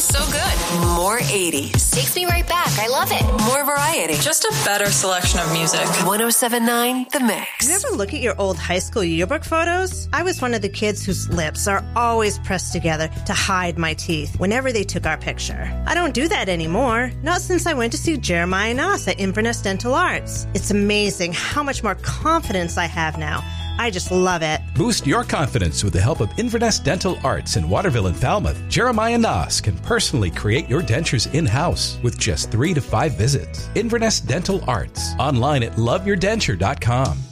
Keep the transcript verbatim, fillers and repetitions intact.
sounds so good. More eighties. Takes me right back. I love it. More variety. Just a better selection of music. one oh seven point nine The Mix. You ever look at your old high school yearbook photos? I was one of the kids whose lips are always pressed together to hide my teeth whenever they took our picture. I don't do that anymore. Not since I went to see Jeremiah Noss at Inverness Dental Arts. It's amazing how much more confidence I have now. I just love it. Boost your confidence with the help of Inverness Dental Arts in Waterville and Falmouth. Jeremiah Noss can personally create your dentures in-house with just three to five visits. Inverness Dental Arts. Online at love your denture dot com.